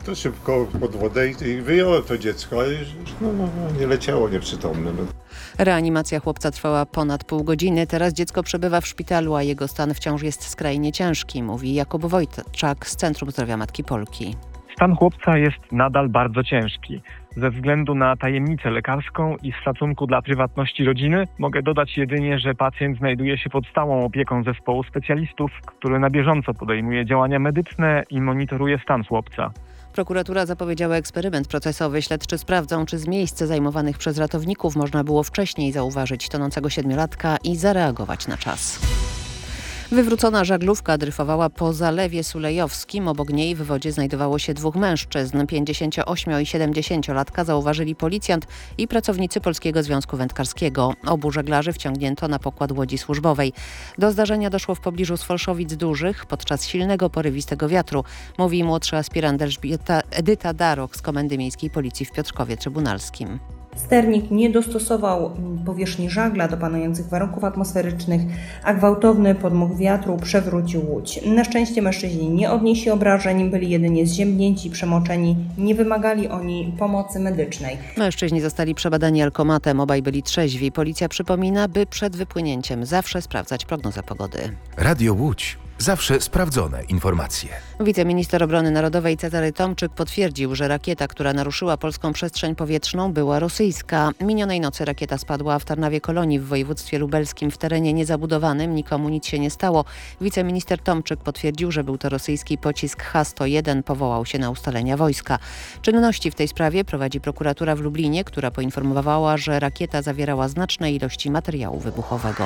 To szybko pod wodę i wyjąłem to dziecko, ale już nie leciało nieprzytomne. Reanimacja chłopca trwała ponad pół godziny. Teraz dziecko przebywa w szpitalu, a jego stan wciąż jest skrajnie ciężki, mówi Jakub Wojtczak z Centrum Zdrowia Matki Polki. Stan chłopca jest nadal bardzo ciężki. Ze względu na tajemnicę lekarską i z szacunku dla prywatności rodziny mogę dodać jedynie, że pacjent znajduje się pod stałą opieką zespołu specjalistów, który na bieżąco podejmuje działania medyczne i monitoruje stan chłopca. Prokuratura zapowiedziała eksperyment procesowy. Śledczy sprawdzą, czy z miejsc zajmowanych przez ratowników można było wcześniej zauważyć tonącego 7-latka i zareagować na czas. Wywrócona żaglówka dryfowała po Zalewie Sulejowskim. Obok niej w wodzie znajdowało się dwóch mężczyzn. 58 i 70-latka zauważyli policjant i pracownicy Polskiego Związku Wędkarskiego. Obu żeglarzy wciągnięto na pokład łodzi służbowej. Do zdarzenia doszło w pobliżu Sfolszowic Dużych podczas silnego, porywistego wiatru, mówi młodszy aspirant Edyta Darok z Komendy Miejskiej Policji w Piotrkowie Trybunalskim. Sternik nie dostosował powierzchni żagla do panujących warunków atmosferycznych, a gwałtowny podmuch wiatru przewrócił łódź. Na szczęście mężczyźni nie odnieśli obrażeń, byli jedynie zziębnięci, przemoczeni, nie wymagali oni pomocy medycznej. Mężczyźni zostali przebadani alkomatem, obaj byli trzeźwi. Policja przypomina, by przed wypłynięciem zawsze sprawdzać prognozę pogody. Radio Łódź. Zawsze sprawdzone informacje. Wiceminister Obrony Narodowej Cezary Tomczyk potwierdził, że rakieta, która naruszyła polską przestrzeń powietrzną, była rosyjska. Minionej nocy rakieta spadła w Tarnawie Kolonii w województwie lubelskim w terenie niezabudowanym. Nikomu nic się nie stało. Wiceminister Tomczyk potwierdził, że był to rosyjski pocisk H-101. Powołał się na ustalenia wojska. Czynności w tej sprawie prowadzi prokuratura w Lublinie, która poinformowała, że rakieta zawierała znaczne ilości materiału wybuchowego.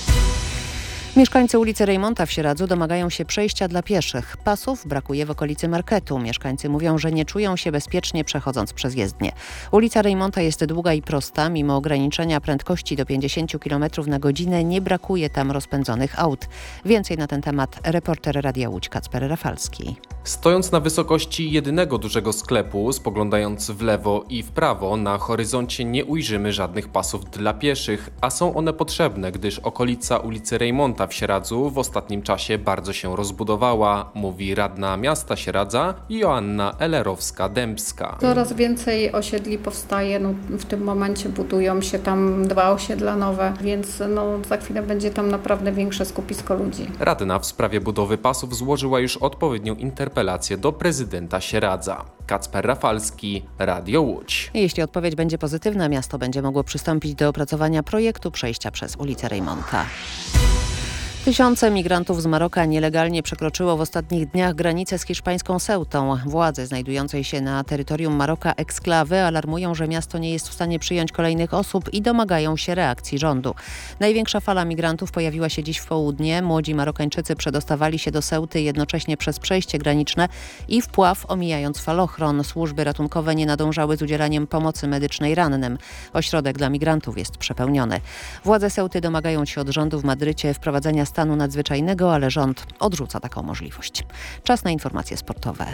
Mieszkańcy ulicy Rejmonta w Sieradzu domagają się przejścia dla pieszych. Pasów brakuje w okolicy marketu. Mieszkańcy mówią, że nie czują się bezpiecznie przechodząc przez jezdnię. Ulica Rejmonta jest długa i prosta. Mimo ograniczenia prędkości do 50 km na godzinę nie brakuje tam rozpędzonych aut. Więcej na ten temat reporter Radia Łódź Kacper Rafalski. Stojąc na wysokości jedynego dużego sklepu, spoglądając w lewo i w prawo, na horyzoncie nie ujrzymy żadnych pasów dla pieszych, a są one potrzebne, gdyż okolica ulicy Rejmonta w Sieradzu w ostatnim czasie bardzo się rozbudowała, mówi radna miasta Sieradza Joanna Elerowska-Dębska. Coraz więcej osiedli powstaje, w tym momencie budują się tam 2 osiedla nowe, więc za chwilę będzie tam naprawdę większe skupisko ludzi. Radna w sprawie budowy pasów złożyła już odpowiednią interpelację do prezydenta Sieradza. Kacper Rafalski, Radio Łódź. Jeśli odpowiedź będzie pozytywna, miasto będzie mogło przystąpić do opracowania projektu przejścia przez ulicę Rejmonta. Tysiące migrantów z Maroka nielegalnie przekroczyło w ostatnich dniach granicę z hiszpańską Ceutą. Władze znajdującej się na terytorium Maroka eksklawy alarmują, że miasto nie jest w stanie przyjąć kolejnych osób i domagają się reakcji rządu. Największa fala migrantów pojawiła się dziś w południe. Młodzi Marokańczycy przedostawali się do Ceuty jednocześnie przez przejście graniczne i wpław, omijając falochron. Służby ratunkowe nie nadążały z udzielaniem pomocy medycznej rannym. Ośrodek dla migrantów jest przepełniony. Władze Ceuty domagają się od rządu w Madrycie wprowadzenia stanu nadzwyczajnego, ale rząd odrzuca taką możliwość. Czas na informacje sportowe.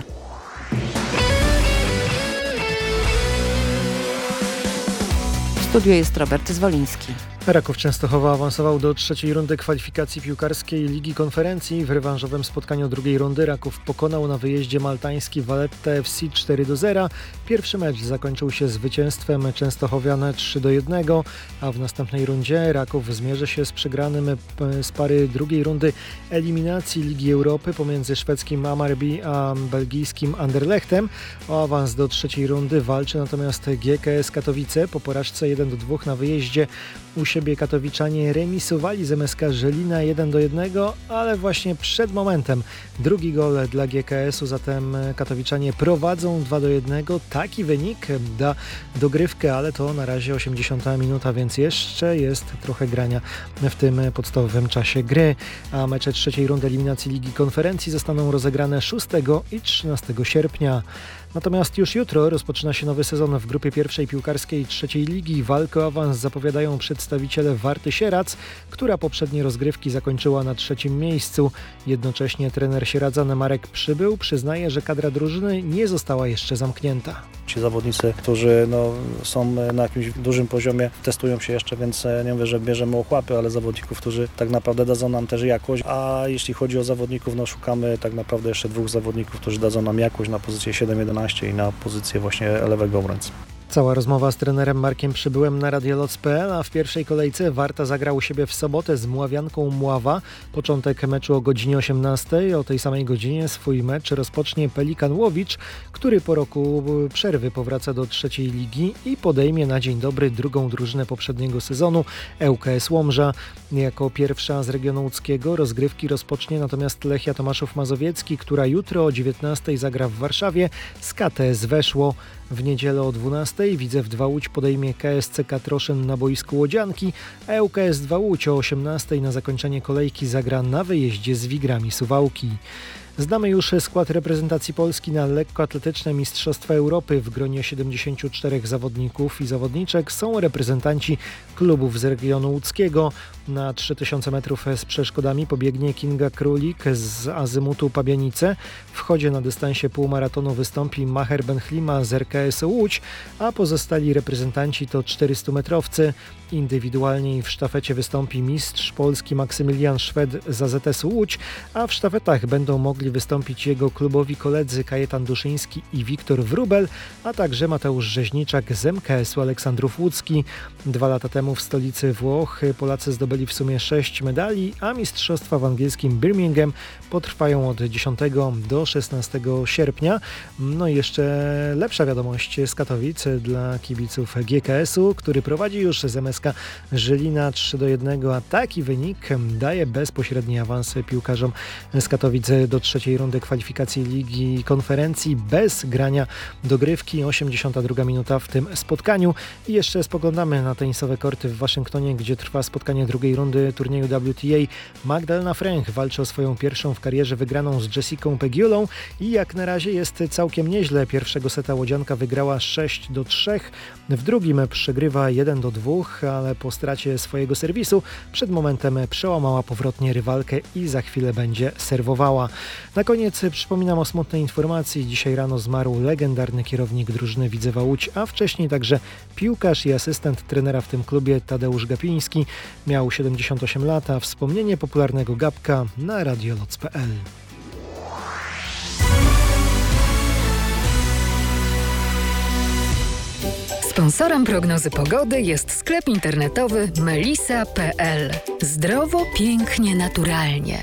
W studiu jest Robert Zwoliński. Raków Częstochowa awansował do trzeciej rundy kwalifikacji piłkarskiej Ligi Konferencji. W rewanżowym spotkaniu drugiej rundy Raków pokonał na wyjeździe maltański Valletta FC 4-0. Pierwszy mecz zakończył się zwycięstwem Częstochowian 3-1, a w następnej rundzie Raków zmierzy się z przegranym z pary drugiej rundy eliminacji Ligi Europy pomiędzy szwedzkim Hammarby a belgijskim Anderlechtem. O awans do trzeciej rundy walczy natomiast GKS Katowice. Po porażce 1-2 na wyjeździe u siebie katowiczanie remisowali z MSK Żelina 1-1, ale właśnie przed momentem drugi gol dla GKS-u, zatem katowiczanie prowadzą 2-1. Taki wynik da dogrywkę, ale to na razie 80 minuta, więc jeszcze jest trochę grania w tym podstawowym czasie gry, a mecze trzeciej rundy eliminacji Ligi Konferencji zostaną rozegrane 6 i 13 sierpnia. Natomiast już jutro rozpoczyna się nowy sezon w grupie pierwszej piłkarskiej trzeciej ligi. Walkę o awans zapowiadają przedstawiciele przedstawiciele Warty Sierac, która poprzednie rozgrywki zakończyła na 3. miejscu. Jednocześnie trener Sieradza Marek Przybył przyznaje, że kadra drużyny nie została jeszcze zamknięta. Ci zawodnicy, którzy są na jakimś dużym poziomie, testują się jeszcze, więc nie mówię, że bierzemy ochłapy, ale zawodników, którzy tak naprawdę dadzą nam też jakość. A jeśli chodzi o zawodników, szukamy tak naprawdę jeszcze 2 zawodników, którzy dadzą nam jakość na pozycję 7-11 i na pozycję właśnie lewego obrońcy. Cała rozmowa z trenerem Markiem Przybyłem na radioloc.pl, a w pierwszej kolejce Warta zagra u siebie w sobotę z Mławianką Mława. Początek meczu o godzinie 18. O tej samej godzinie swój mecz rozpocznie Pelikan Łowicz, który po roku przerwy powraca do 3. ligi i podejmie na dzień dobry drugą drużynę poprzedniego sezonu, ŁKS Łomża. Jako pierwsza z regionu łódzkiego rozgrywki rozpocznie natomiast Lechia Tomaszów Mazowiecki, która jutro o 19 zagra w Warszawie z KTS Weszło. W niedzielę o 12 Widzew 2 Łódź podejmie KSC Katroszyn na boisku Łodzianki, a ŁKS 2 Łódź o 18 na zakończenie kolejki zagra na wyjeździe z Wigrami Suwałki. Znamy już skład reprezentacji Polski na lekkoatletyczne Mistrzostwa Europy. W gronie 74 zawodników i zawodniczek są reprezentanci klubów z regionu łódzkiego. Na 3000 metrów z przeszkodami pobiegnie Kinga Królik z Azymutu Pabianice. W chodzie na dystansie półmaratonu wystąpi Maher Benhlima z RKS Łódź, a pozostali reprezentanci to 400-metrowcy. Indywidualnie i w sztafecie wystąpi mistrz Polski Maksymilian Szwed z AZS Łódź, a w sztafetach będą mogli wystąpić jego klubowi koledzy Kajetan Duszyński i Wiktor Wróbel, a także Mateusz Rzeźniczak z MKS-u Aleksandrów Łódzki. 2 lata temu w stolicy Włoch Polacy zdobyli w sumie 6 medali, a mistrzostwa w angielskim Birmingham potrwają od 10 do 16 sierpnia. No i jeszcze lepsza wiadomość z Katowic dla kibiców GKS-u, który prowadzi już z MSK Żylina 3-1, a taki wynik daje bezpośredni awans piłkarzom z Katowic do 3. rundy kwalifikacji Ligi Konferencji bez grania dogrywki. 82 minuta w tym spotkaniu. I jeszcze spoglądamy na tenisowe korty w Waszyngtonie, gdzie trwa spotkanie 2. rundy turnieju WTA. Magdalena Fręch walczy o swoją pierwszą w karierze wygraną z Jessicą Pegiulą i jak na razie jest całkiem nieźle. Pierwszego seta łodzianka wygrała 6-3, w drugim przegrywa 1-2, ale po stracie swojego serwisu przed momentem przełamała powrotnie rywalkę i za chwilę będzie serwowała. Na koniec przypominam o smutnej informacji. Dzisiaj rano zmarł legendarny kierownik drużyny Widzewa Łódź, a wcześniej także piłkarz i asystent trenera w tym klubie Tadeusz Gapiński. Miał 78 lat, a wspomnienie popularnego Gapka na radioloc.pl. Sponsorem prognozy pogody jest sklep internetowy melisa.pl. Zdrowo, pięknie, naturalnie.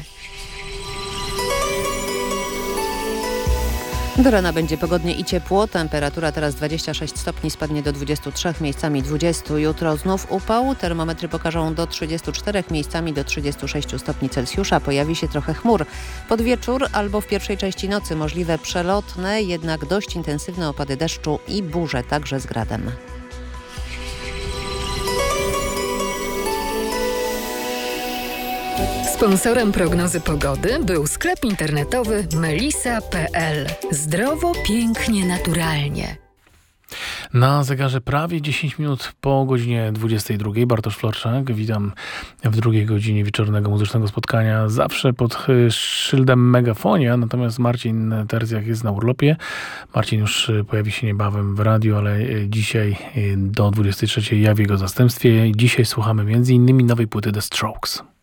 Do rana będzie pogodnie i ciepło. Temperatura teraz 26 stopni, spadnie do 23, miejscami 20. Jutro znów upał. Termometry pokażą do 34, miejscami do 36 stopni Celsjusza. Pojawi się trochę chmur. Pod wieczór albo w pierwszej części nocy możliwe przelotne, jednak dość intensywne opady deszczu i burze, także z gradem. Sponsorem prognozy pogody był sklep internetowy melisa.pl. Zdrowo, pięknie, naturalnie. Na zegarze prawie 10 minut po godzinie 22. Bartosz Florczak. Witam w drugiej godzinie wieczornego muzycznego spotkania. Zawsze pod szyldem Megafonia, natomiast Marcin Tercjak jest na urlopie. Marcin już pojawi się niebawem w radiu, ale dzisiaj do 23 ja w jego zastępstwie. Dzisiaj słuchamy m.in. nowej płyty The Strokes.